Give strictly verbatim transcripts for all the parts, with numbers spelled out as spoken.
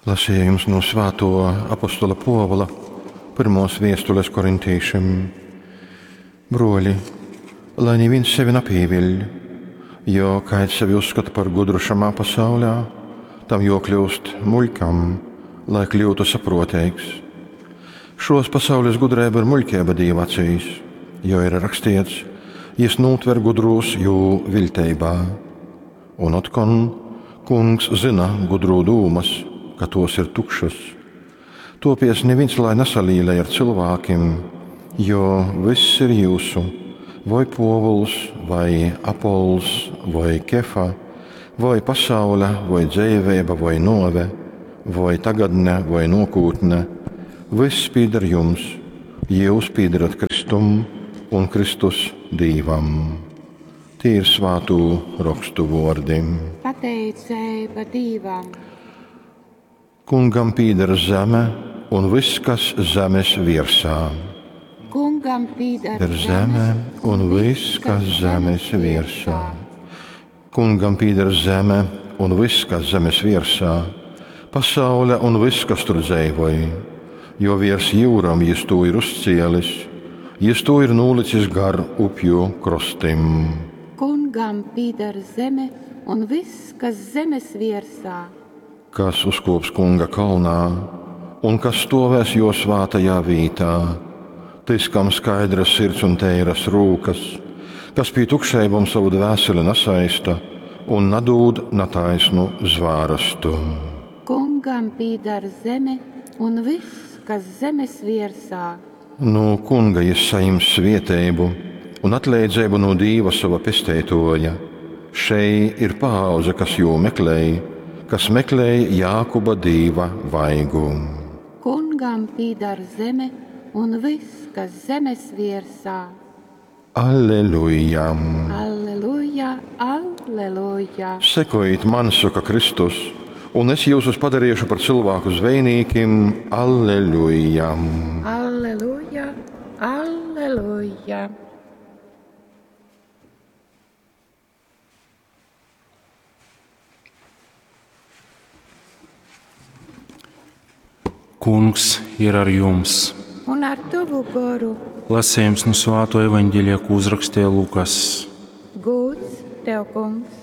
Lasījums no Svētā apostola Pāvila pirmās vēstules korintiešiem. Broļi, lai neviens sevi nepīviļ, jo kāds sevi uzskata par gudru šamā pasaulē, tam jākļūst muļkam, lai kļūtu saprotīgs. Šos pasaules gudrība ir muļkība Dieva acīs, jo ir rakstīts, jis nūtver gudrūs jū viļteibā. Un otkon kungs zina gudrū dūmas, ka tos ir tukšas. Topies neviens lai nesalīlē ar cilvēkiem, jo viss ir jūsu, vai Pāvils, vai Apols, vai Kefa, vai pasaule, vai dzīvība, vai nove, vai tagadne, vai nākotne. Viss pieder jums, jūs piederat Kristum un Kristus Dievam. Tie ir svētū rakstu vārdi. Pateicība Dievam. Kungam pieder zeme un viss, kas zemes virsā. Kungam pieder zeme un viss, kas zemes virsā. Kungam pieder zeme un viss, kas zemes virsā. Pasaule un viss, kas tur dzīvoja. Jo virs jūram jis to ir uzcielis, jis to ir nolicis gar upju krostim. Kungam pieder zeme un viss, kas zemes virsā. Kas uzkops kunga kalnā un kas stovēs jo svētajā vītā, tis, kam skaidras sirds un teiras rūkas, kas pie tukšeibam savu dvēseli nesaista un nadūd nataisnu zvārastu. Kungam pieder zeme un viss, kas zemes virsā. No kunga jis saņems svētību un atleidzību no Dieva sava pestētoja. Šeit ir paauze, kas jū meklēja, kas meklēja Jākuba Dieva vaigu. Kungam pieder zeme un viss, kas zemes virsā. Alleluja! Alleluja, alleluja! Sekojiet man, saka Kristus, un es jūs padarīšu par cilvēku zvejniekiem. Alleluja! Alleluja, alleluja! Kungs ir ar jums. Un ar tavu garu. Lasījums no Svētā evaņģēlija, ko uzrakstīja Lukas. Gods tev, kungs.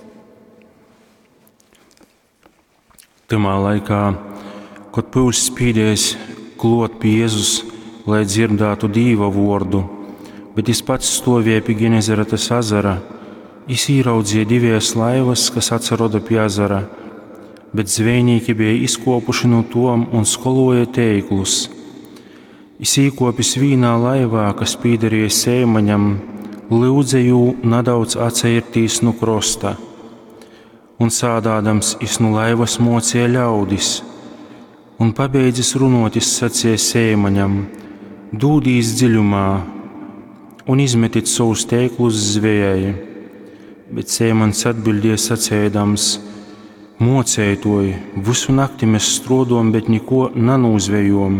Tamā laikā, kad pūlis spīdējis klot pie Jēzus, lai dzirdētu Dieva vārdu, bet viņš pats stāvēja pie Genezaretes ezera, viņš ieraudzīja divas laivas, kas atrodas pie ezera, bet zvejnieki bija izkopuši no tom un skoloja teiklus. Viņš iekopis vienā laivā, kas piederēja sēmaņam, lūdza jū nedaudz atcerties no krosta. Un sādādams viņš no laivas mocīja ļaudis, un pabeidzis runot, viņš sacīja sēmaņam: dūdīs dziļumā un izmetit savus teiklus zvejai. Bet sēmaņs atbildēja sacēdams: mocētoji, visu nakti mēs strodom, bet neko nanūzvejom.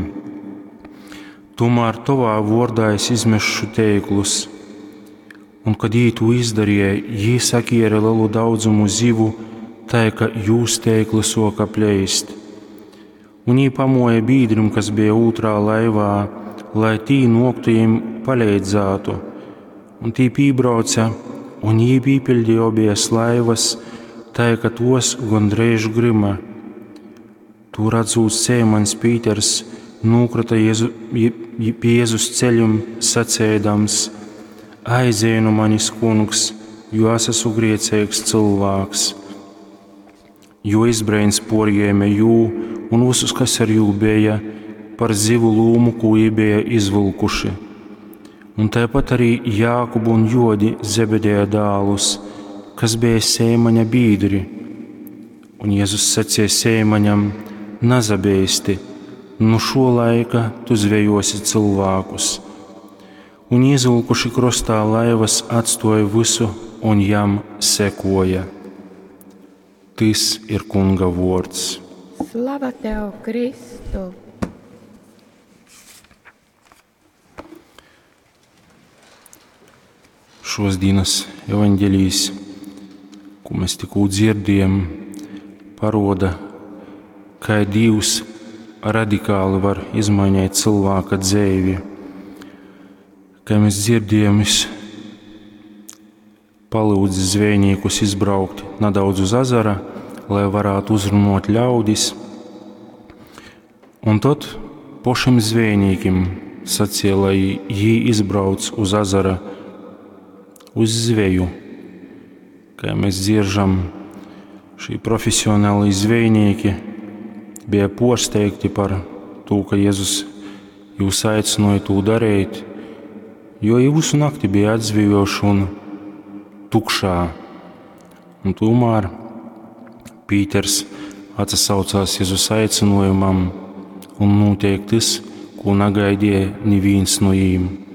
Tomēr tavā vārdā es izmešu teiklus. Un, kad jī to izdarīja, jī sakiera lielu daudzumu zivu, tā ka jūs teikli soka pleist. Un jī pamoja bīdrim, kas bija otrā laivā, lai tī noktajiem palīdzētu. Un tī pībrauca, un jī pīpildīja obies laivas, tā ka tos gandrīz grima. Tu redzot sēmaņs Pīters nūkrata Jēzu, pie Jēzus ceļum sacēdams: aizēj no manis, kungs, jo es esmu griecīgs cilvēks. Jo izbrains porjēme jū un visus, kas ar jū bija, par zivu lūmu, ko jī bija izvilkuši. Un tāpat arī Jākubu un Jodi, Zebedeja dālus, kas bija sēmaņa bīdri. Un Jēzus sacīja sēmaņam: nazabēsti, no šo laika tu zvejosi cilvēkus. Un izvilkuši krostā laivas atstoja visu un jam sekoja. Tas ir kunga vārds. Slava tev, Kristu! Šos dienas evaņģēlijs, ko mēs tikko dzirdējām, paroda kā Dievs radikāli var izmainīt cilvēka dzīvi. Kā mēs dzirdējām, es palūdzu zvejniekus izbraukt nedaudz uz ezera, lai varētu uzrunāt ļaudis. Un tad pašam zvejniekiem sacīja, lai viņi izbrauc uz ezera uz zveju. Kā mēs dzirdam, šī profesionāli zvejnieki bija pārsteigti par to, ka Jēzus jūs aicināja to darīt, jo visu nakti bija atzvejošana tukšā. Un tomēr Pīters atsaucās Jēzus aicinājumam un notiek tas, ko negaidīja neviens no viņiem.